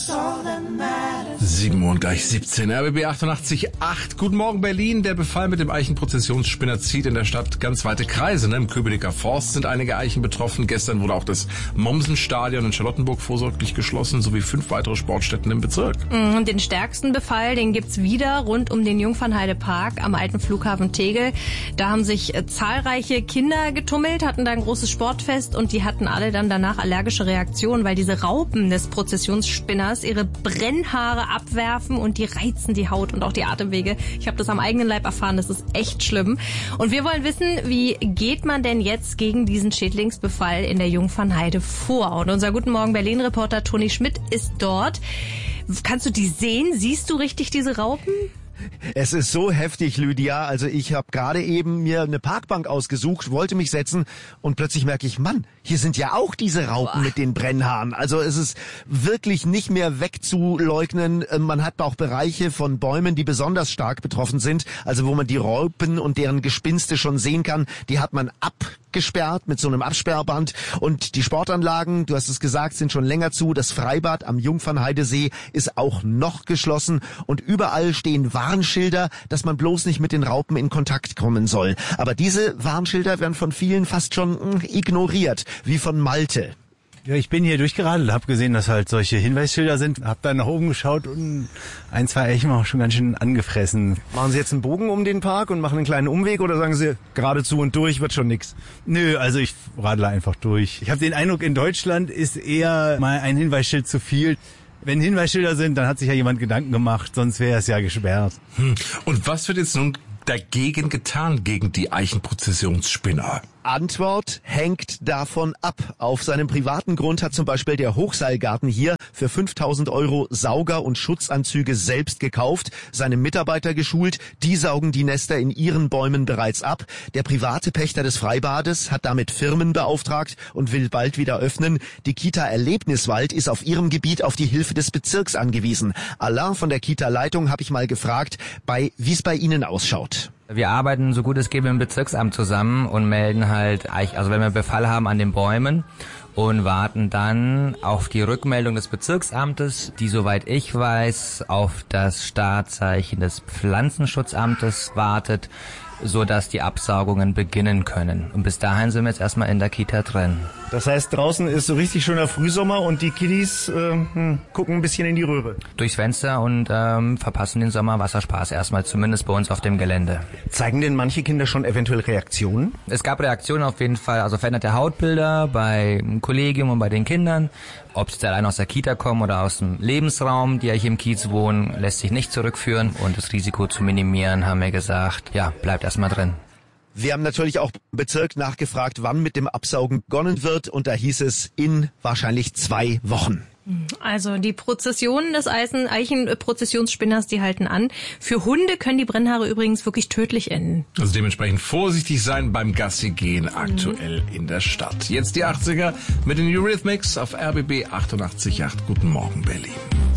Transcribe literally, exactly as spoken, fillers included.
sieben Uhr und gleich siebzehn. R B B achtundachtzig Komma acht. Guten Morgen, Berlin. Der Befall mit dem Eichenprozessionsspinner zieht in der Stadt ganz weite Kreise. Ne? Im Köpenicker Forst sind einige Eichen betroffen. Gestern wurde auch das Mommsenstadion in Charlottenburg vorsorglich geschlossen, sowie fünf weitere Sportstätten im Bezirk. Und den stärksten Befall, den gibt's wieder rund um den Jungfernheide-Park am alten Flughafen Tegel. Da haben sich äh, zahlreiche Kinder getummelt, hatten da ein großes Sportfest und die hatten alle dann danach allergische Reaktionen, weil diese Raupen des Prozessionsspinners ihre Brennhaare abwerfen und die reizen die Haut und auch die Atemwege. Ich habe das am eigenen Leib erfahren, das ist echt schlimm. Und wir wollen wissen, wie geht man denn jetzt gegen diesen Schädlingsbefall in der Jungfernheide vor? Und unser Guten Morgen Berlin-Reporter Toni Schmidt ist dort. Kannst du die sehen? Siehst du richtig diese Raupen? Es ist so heftig, Lydia. Also ich habe gerade eben mir eine Parkbank ausgesucht, wollte mich setzen und plötzlich merke ich, Mann, hier sind ja auch diese Raupen mit den Brennhaaren. Also es ist wirklich nicht mehr wegzuleugnen. Man hat auch Bereiche von Bäumen, die besonders stark betroffen sind, also wo man die Raupen und deren Gespinste schon sehen kann, die hat man abgesperrt mit so einem Absperrband. Und die Sportanlagen, du hast es gesagt, sind schon länger zu. Das Freibad am Jungfernheidesee ist auch noch geschlossen und überall stehen Warnschilder, dass man bloß nicht mit den Raupen in Kontakt kommen soll. Aber diese Warnschilder werden von vielen fast schon mh, ignoriert, wie von Malte. Ja, ich bin hier durchgeradelt, habe gesehen, dass halt solche Hinweisschilder sind, habe dann nach oben geschaut und ein, zwei Elchen auch schon ganz schön angefressen. Machen Sie jetzt einen Bogen um den Park und machen einen kleinen Umweg oder sagen Sie, geradezu und durch wird schon nix? Nö, also ich radle einfach durch. Ich habe den Eindruck, in Deutschland ist eher mal ein Hinweisschild zu viel. Wenn Hinweisschilder sind, dann hat sich ja jemand Gedanken gemacht, sonst wäre es ja gesperrt. Hm. Und was wird jetzt nun dagegen getan, gegen die Eichenprozessionsspinner? Antwort hängt davon ab. Auf seinem privaten Grund hat zum Beispiel der Hochseilgarten hier für fünftausend Euro Sauger und Schutzanzüge selbst gekauft, seine Mitarbeiter geschult, die saugen die Nester in ihren Bäumen bereits ab. Der private Pächter des Freibades hat damit Firmen beauftragt und will bald wieder öffnen. Die Kita Erlebniswald ist auf ihrem Gebiet auf die Hilfe des Bezirks angewiesen. Alain von der Kita-Leitung habe ich mal gefragt, bei wie es bei Ihnen ausschaut. Wir arbeiten so gut es geht mit dem Bezirksamt zusammen und melden halt, also wenn wir Befall haben an den Bäumen und warten dann auf die Rückmeldung des Bezirksamtes, die, soweit ich weiß, auf das Startzeichen des Pflanzenschutzamtes wartet, so dass die Absaugungen beginnen können. Und bis dahin sind wir jetzt erstmal in der Kita drin. Das heißt, draußen ist so richtig schöner Frühsommer und die Kiddies äh, hm, gucken ein bisschen in die Röhre. Durchs Fenster und ähm, verpassen den Sommerwasserspaß erstmal, zumindest bei uns auf dem Gelände. Zeigen denn manche Kinder schon eventuell Reaktionen? Es gab Reaktionen auf jeden Fall, also veränderte Hautbilder bei dem Kollegium und bei den Kindern. Ob sie allein aus der Kita kommen oder aus dem Lebensraum, die ja hier im Kiez wohnen, lässt sich nicht zurückführen. Und das Risiko zu minimieren, haben wir gesagt, ja, bleibt erstmal drin. Wir haben natürlich auch im Bezirk nachgefragt, wann mit dem Absaugen begonnen wird. Und da hieß es in wahrscheinlich zwei Wochen. Also die Prozessionen des Eisen- Eichenprozessionsspinners, die halten an. Für Hunde können die Brennhaare übrigens wirklich tödlich enden. Also dementsprechend vorsichtig sein beim Gassi gehen aktuell mhm. in der Stadt. Jetzt die achtziger mit den Eurythmics auf R B B achtundachtzig Komma acht. Guten Morgen, Berlin.